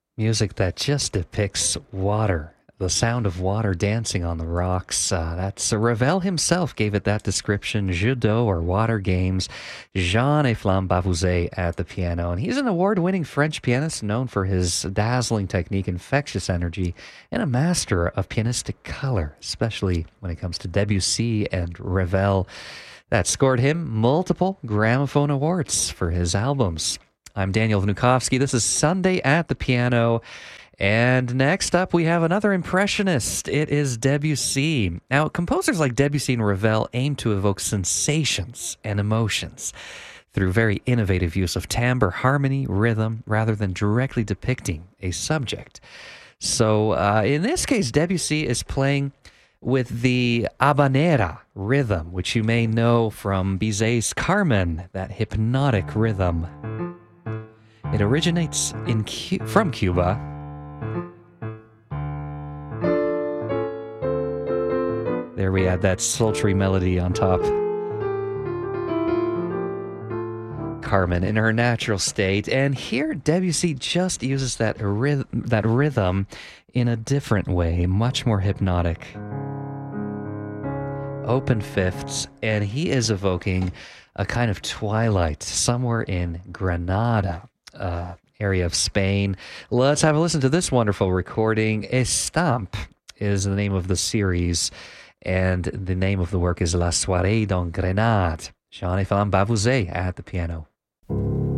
Music that just depicts water, the sound of water dancing on the rocks. That's Ravel himself gave it that description. Jeu d'eau, or water games. Jean Eflam Bavouzet at the piano. And he's an award-winning French pianist known for his dazzling technique, infectious energy, and a master of pianistic color, especially when it comes to Debussy and Ravel. That scored him multiple gramophone awards for his albums. I'm Daniel Vnukovsky. This is Sunday at the Piano. And next up, we have another impressionist. It is Debussy. Now, composers like Debussy and Ravel aim to evoke sensations and emotions through very innovative use of timbre, harmony, rhythm, rather than directly depicting a subject. So, in this case, Debussy is playing with the habanera rhythm, which you may know from Bizet's Carmen, that hypnotic rhythm. It originates from Cuba. There we add that sultry melody on top. Carmen in her natural state, and here Debussy just uses that rhythm in a different way, much more hypnotic. Open fifths, and he is evoking a kind of twilight somewhere in Granada. Area of Spain. Let's have a listen to this wonderful recording. Estampe is the name of the series, and the name of the work is La Soirée dans Grenade. Jean-Eflam Bavouzet at the piano.